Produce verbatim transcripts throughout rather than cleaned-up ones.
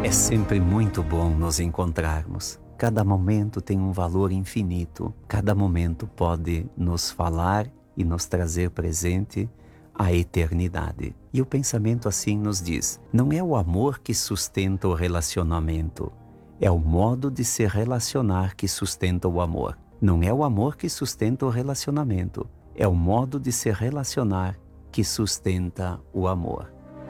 É sempre muito bom nos encontrarmos. Cada momento tem um valor infinito. Cada momento pode nos falar e nos trazer presente a eternidade. E o pensamento assim nos diz: não é o amor que sustenta o relacionamento, é o modo de se relacionar que sustenta o amor. Não é o amor que sustenta o relacionamento, é o modo de se relacionar que sustenta o amor.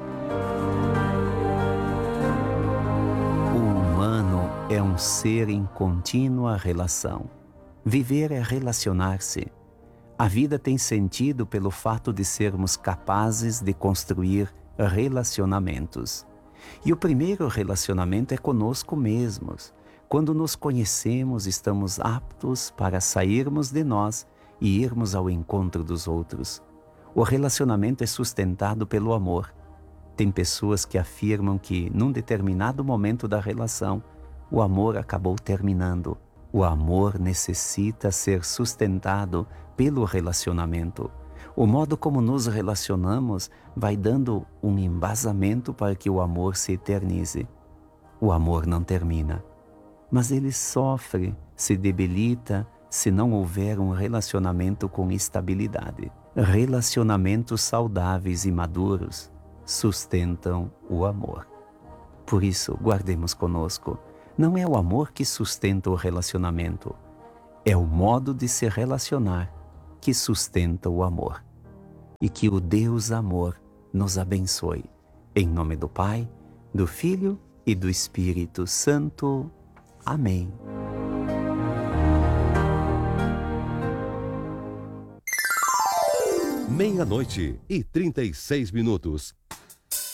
O humano é um ser em contínua relação. Viver é relacionar-se. A vida tem sentido pelo fato de sermos capazes de construir relacionamentos. E o primeiro relacionamento é conosco mesmos. Quando nos conhecemos, estamos aptos para sairmos de nós e irmos ao encontro dos outros. O relacionamento é sustentado pelo amor. Tem pessoas que afirmam que, num determinado momento da relação, o amor acabou terminando. O amor necessita ser sustentado pelo relacionamento. O modo como nos relacionamos vai dando um embasamento para que o amor se eternize. O amor não termina, mas ele sofre, se debilita, se não houver um relacionamento com estabilidade. Relacionamentos saudáveis e maduros sustentam o amor. Por isso, guardemos conosco, não é o amor que sustenta o relacionamento, é o modo de se relacionar que sustenta o amor. E que o Deus Amor nos abençoe. Em nome do Pai, do Filho e do Espírito Santo. Amém. Meia-noite e trinta e seis minutos.